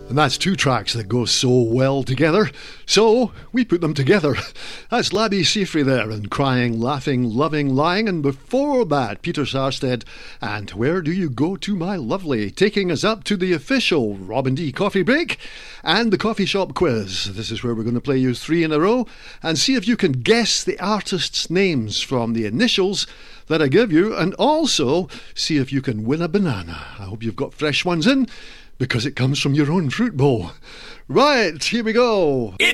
And that's two tracks that go so well together, so we put them together. That's Labi Siffre there, and Crying, Laughing, Loving, Lying, and before that, Peter Sarstedt, and Where Do You Go To My Lovely, taking us up to the official Robin D coffee break and the coffee shop quiz. This is where we're going to play you three in a row and see if you can guess the artists' names from the initials that I give you, and also see if you can win a banana. I hope you've got fresh ones in, because it comes from your own fruit bowl. Right, here we go. It's